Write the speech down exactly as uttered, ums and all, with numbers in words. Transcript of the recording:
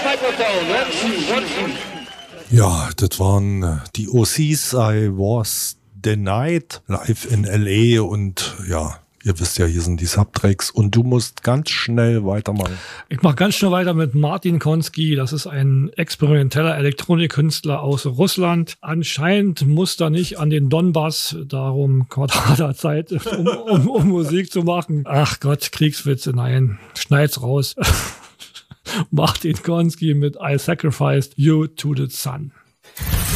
Ja, das waren die O Cs, I Was Denied, live in L A und ja, ihr wisst ja, hier sind die Subtracks und du musst ganz schnell weitermachen. Ich mache ganz schnell weiter mit Martin Konsky. Das ist ein experimenteller Elektronikkünstler aus Russland. Anscheinend muss er nicht an den Donbass, darum hat er Zeit, um, um, um Musik zu machen. Ach Gott, Kriegswitze, nein, schneid's raus. Martin Konsky mit I Sacrificed You to the Sun.